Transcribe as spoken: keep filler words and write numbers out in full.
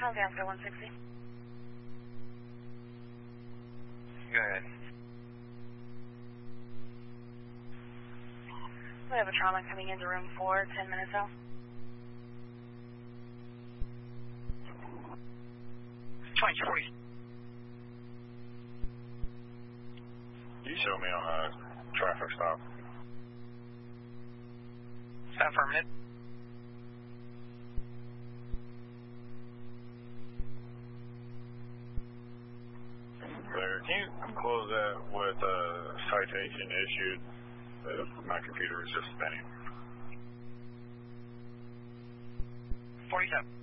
Alaska one sixty. Go ahead. We have a trauma coming into room four, ten minutes out. twenty forty. Can you show me on a traffic stop? Affirmative. There. Can you close that with a citation issued? Uh, my computer is just spinning. forty-seven.